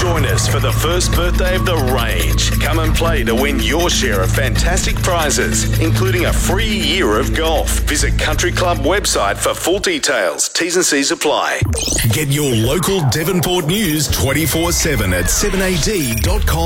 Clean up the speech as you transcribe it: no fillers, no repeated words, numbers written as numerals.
Join us for the first birthday of the range. Come and play to win your share of fantastic prizes, including a free year of golf. Visit Country Club website for full details. T's and C's apply. Get your local Devonport news 24/7 at 7ad.com.